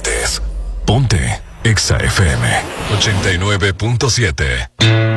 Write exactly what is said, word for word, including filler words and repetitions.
partes. Ponte Exa F M ochenta y nueve punto siete.